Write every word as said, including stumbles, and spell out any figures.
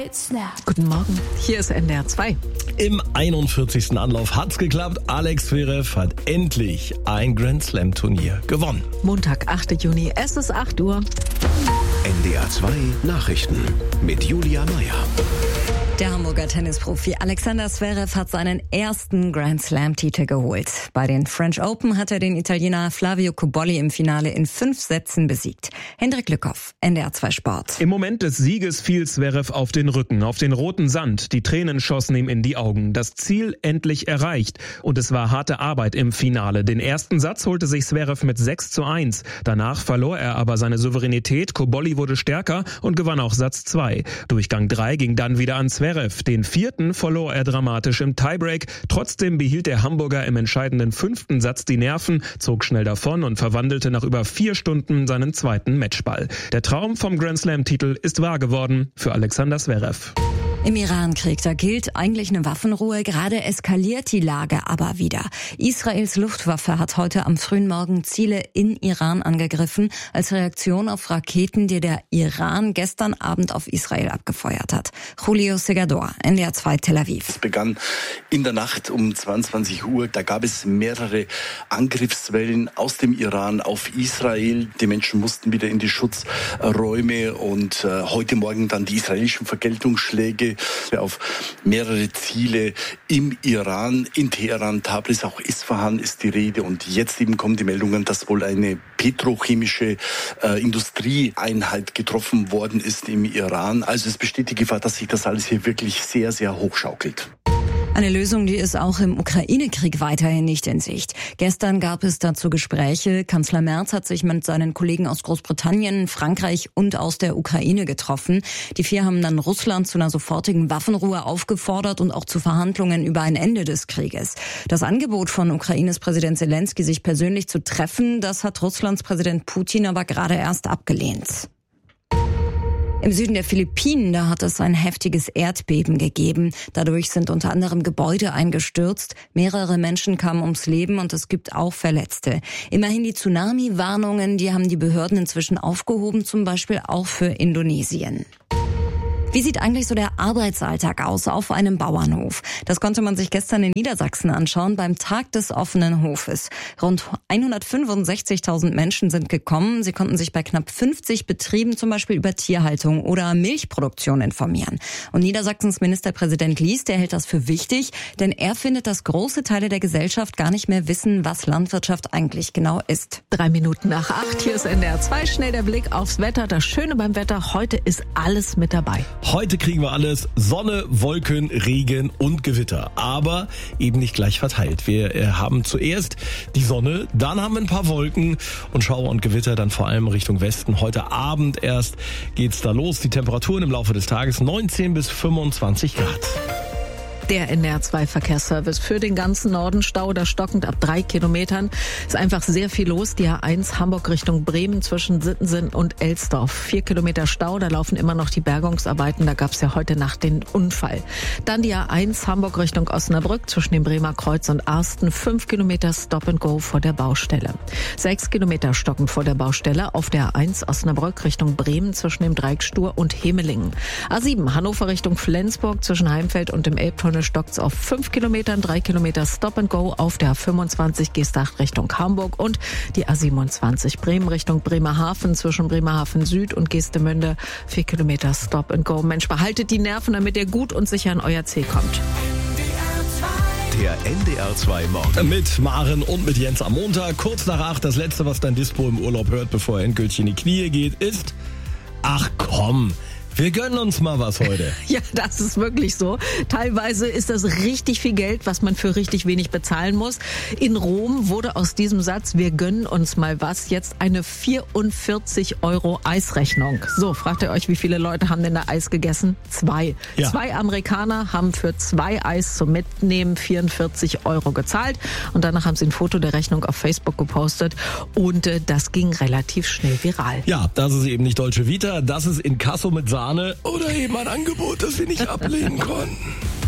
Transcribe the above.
Guten Morgen, hier ist N D R zwei. Im einundvierzigsten Anlauf hat's geklappt. Alex Zverev hat endlich ein Grand Slam Turnier gewonnen. Montag, achter Juni, es ist acht Uhr. N D R zwei Nachrichten mit Julia Meyer. Der Hamburger Tennisprofi Alexander Zverev hat seinen ersten Grand Slam-Titel geholt. Bei den French Open hat er den Italiener Flavio Cobolli im Finale in fünf Sätzen besiegt. Hendrik Lückhoff, N D R zwei Sport. Im Moment des Sieges fiel Zverev auf den Rücken, auf den roten Sand. Die Tränen schossen ihm in die Augen. Das Ziel endlich erreicht. Und es war harte Arbeit im Finale. Den ersten Satz holte sich Zverev mit sechs zu eins. Danach verlor er aber seine Souveränität. Cobolli wurde stärker und gewann auch Satz zwei. Durchgang drei ging dann wieder an Zverev. Den vierten verlor er dramatisch im Tiebreak. Trotzdem behielt der Hamburger im entscheidenden fünften Satz die Nerven, zog schnell davon und verwandelte nach über vier Stunden seinen zweiten Matchball. Der Traum vom Grand Slam-Titel ist wahr geworden für Alexander Zverev. Im Irankrieg, da gilt eigentlich eine Waffenruhe, gerade eskaliert die Lage aber wieder. Israels Luftwaffe hat heute am frühen Morgen Ziele in Iran angegriffen, als Reaktion auf Raketen, die der Iran gestern Abend auf Israel abgefeuert hat. Julio Segador, N D R zwei Tel Aviv. Es begann in der Nacht um zweiundzwanzig Uhr, da gab es mehrere Angriffswellen aus dem Iran auf Israel. Die Menschen mussten wieder in die Schutzräume und äh, heute Morgen dann die israelischen Vergeltungsschläge auf mehrere Ziele im Iran, in Teheran, Tabriz, auch Isfahan ist die Rede. Und jetzt eben kommen die Meldungen, dass wohl eine petrochemische äh, Industrieeinheit getroffen worden ist im Iran. Also es besteht die Gefahr, dass sich das alles hier wirklich sehr, sehr hochschaukelt. Eine Lösung, die ist auch im Ukraine-Krieg weiterhin nicht in Sicht. Gestern gab es dazu Gespräche. Kanzler Merz hat sich mit seinen Kollegen aus Großbritannien, Frankreich und aus der Ukraine getroffen. Die vier haben dann Russland zu einer sofortigen Waffenruhe aufgefordert und auch zu Verhandlungen über ein Ende des Krieges. Das Angebot von Ukraines Präsident Zelensky, sich persönlich zu treffen, das hat Russlands Präsident Putin aber gerade erst abgelehnt. Im Süden der Philippinen, da hat es ein heftiges Erdbeben gegeben. Dadurch sind unter anderem Gebäude eingestürzt. Mehrere Menschen kamen ums Leben und es gibt auch Verletzte. Immerhin die Tsunami-Warnungen, die haben die Behörden inzwischen aufgehoben, zum Beispiel auch für Indonesien. Wie sieht eigentlich so der Arbeitsalltag aus auf einem Bauernhof? Das konnte man sich gestern in Niedersachsen anschauen beim Tag des offenen Hofes. Rund hundertfünfundsechzigtausend Menschen sind gekommen. Sie konnten sich bei knapp fünfzig Betrieben zum Beispiel über Tierhaltung oder Milchproduktion informieren. Und Niedersachsens Ministerpräsident Lies, der hält das für wichtig, denn er findet, dass große Teile der Gesellschaft gar nicht mehr wissen, was Landwirtschaft eigentlich genau ist. Drei Minuten nach acht, hier ist N D R zwei. Schnell der Blick aufs Wetter. Das Schöne beim Wetter, heute ist alles mit dabei. Heute kriegen wir alles: Sonne, Wolken, Regen und Gewitter. Aber eben nicht gleich verteilt. Wir äh, haben zuerst die Sonne, dann haben wir ein paar Wolken und Schauer und Gewitter dann vor allem Richtung Westen. Heute Abend erst geht's da los. Die Temperaturen im Laufe des Tages neunzehn bis fünfundzwanzig Grad. Der N D R zwei Verkehrsservice für den ganzen Norden. Stau oder stockend ab drei Kilometern. Ist einfach sehr viel los. Die A eins Hamburg Richtung Bremen zwischen Sittensen und Elsdorf. Vier Kilometer Stau, da laufen immer noch die Bergungsarbeiten. Da gab es ja heute Nacht den Unfall. Dann die A eins Hamburg Richtung Osnabrück zwischen dem Bremer Kreuz und Arsten. Fünf Kilometer Stop and Go vor der Baustelle. Sechs Kilometer stockend vor der Baustelle auf der A eins Osnabrück Richtung Bremen zwischen dem Dreieckstur und Hemelingen. A sieben Hannover Richtung Flensburg zwischen Heimfeld und dem Elbtunnel stockt's auf fünf Kilometern, drei Kilometer Stop and Go auf der A fünfundzwanzig Geesthacht Richtung Hamburg und die A siebenundzwanzig Bremen Richtung Bremerhaven zwischen Bremerhaven Süd und Geestemünde. Vier Kilometer Stop and Go. Mensch, behaltet die Nerven, damit ihr gut und sicher an euer Ziel kommt. Der N D R zwei Morgen. Mit Maren und mit Jens am Montag. Kurz nach acht, das Letzte, was dein Dispo im Urlaub hört, bevor er endgültig in die Knie geht, ist: Ach komm, wir gönnen uns mal was heute. Ja, das ist wirklich so. Teilweise ist das richtig viel Geld, was man für richtig wenig bezahlen muss. In Rom wurde aus diesem Satz, wir gönnen uns mal was, jetzt eine vierundvierzig Euro Eisrechnung. So, fragt ihr euch, wie viele Leute haben denn da Eis gegessen? Zwei. Ja. Zwei Amerikaner haben für zwei Eis zum Mitnehmen vierundvierzig Euro gezahlt. Und danach haben sie ein Foto der Rechnung auf Facebook gepostet. Und äh, das ging relativ schnell viral. Ja, das ist eben nicht Dolce Vita, das ist Inkasso mit Sahne oder eben ein Angebot, das sie nicht ablehnen konnten.